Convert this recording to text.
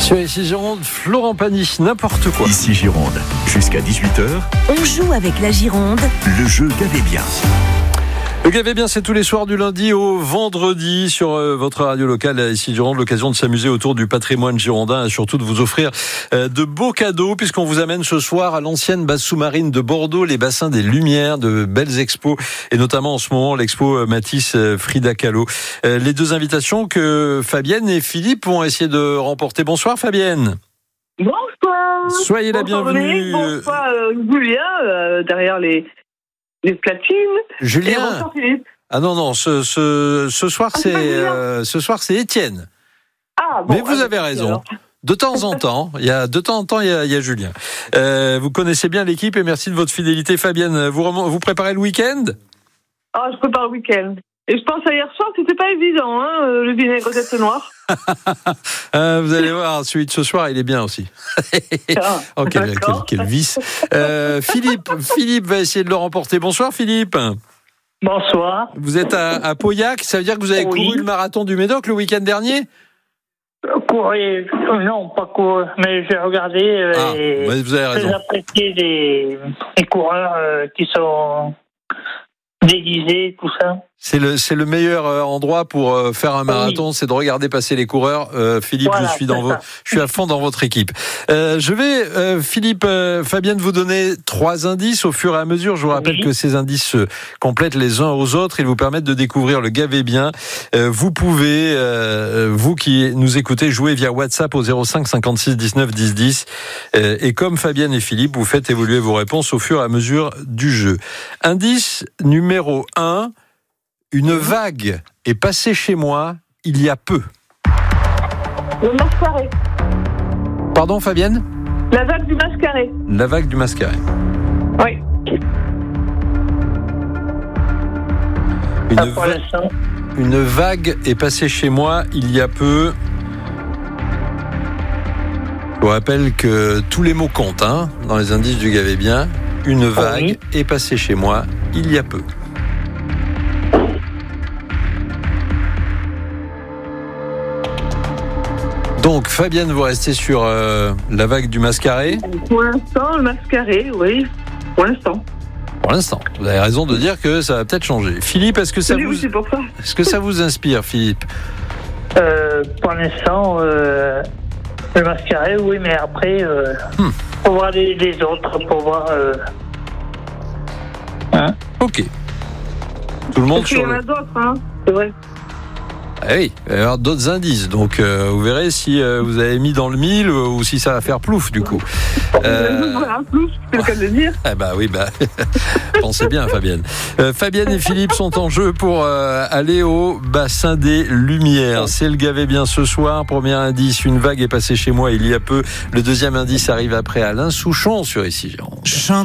Sur Ici Gironde, Florent Pagny, n'importe quoi. Ici Gironde, jusqu'à 18h. On joue avec la Gironde. Le jeu Gavez bien. Le Gavez bien, c'est tous les soirs du lundi au vendredi sur votre radio locale ici Gironde. L'occasion de s'amuser autour du patrimoine girondin et surtout de vous offrir de beaux cadeaux puisqu'on vous amène ce soir à l'ancienne base sous-marine de Bordeaux, les bassins des Lumières, de belles expos et notamment en ce moment l'expo Matisse Frida Kahlo. Les deux invitations que Fabienne et Philippe vont essayer de remporter. Bonsoir Fabienne. Bonsoir. Soyez la bienvenue. Bonsoir Julien, derrière les platines. Julien. Et bonsoir Philippe. Ah non, ce soir c'est Étienne. Ah, bon, mais vous avez raison. Alors. De temps en temps, il y a Julien. Vous connaissez bien l'équipe et merci de votre fidélité, Fabienne. Vous préparez le week-end ? Ah, je prépare le week-end. Et je pense à hier soir, c'était pas évident, le vinaigre tête noire. Vous allez voir, celui de ce soir, il est bien aussi. Oh, quel vice. Philippe va essayer de le remporter. Bonsoir Philippe. Bonsoir. Vous êtes à Pauillac, ça veut dire que vous avez couru le marathon du Médoc le week-end dernier ? Courir, non, pas courir, mais j'ai regardé vous avez raison. J'ai apprécié les coureurs qui sont déguisés, tout ça. C'est le meilleur endroit pour faire un marathon, c'est de regarder passer les coureurs. Philippe, voilà, je suis à fond dans votre équipe. Je vais, Philippe, Fabienne, vous donner 3 indices au fur et à mesure. Je vous rappelle que ces indices se complètent les uns aux autres. Ils vous permettent de découvrir le Gavez bien. Vous pouvez, vous qui nous écoutez, jouer via WhatsApp au 05 56 19 10 10. Et comme Fabienne et Philippe, vous faites évoluer vos réponses au fur et à mesure du jeu. Indice numéro 1. Une vague est passée chez moi il y a peu. Le mascaré. Pardon, Fabienne ? La vague du mascaré. La vague du mascaré. Oui. Une vague est passée chez moi il y a peu. Je vous rappelle que tous les mots comptent dans les indices du Gavez bien. Une vague est passée chez moi il y a peu. Donc, Fabienne, vous restez sur la vague du mascaré ? Pour l'instant, le mascaré, oui. Pour l'instant. Pour l'instant. Vous avez raison de dire que ça va peut-être changer. Philippe, est-ce que ça vous inspire, Philippe ? Pour l'instant, le mascaré, oui, mais après, pour voir les autres, pour voir... Ok. Tout le monde sur... Il y en a d'autres, c'est vrai. Ah oui, il va y avoir d'autres indices, donc vous verrez si vous avez mis dans le mille ou si ça va faire plouf du coup. Voilà, plouf, c'est le cas de le dire. Pensez bien Fabienne. Fabienne et Philippe sont en jeu pour aller au bassin des Lumières. C'est le Gavez bien ce soir. Premier indice, une vague est passée chez moi il y a peu. Le deuxième indice arrive après Alain Souchon sur Ici Gironde.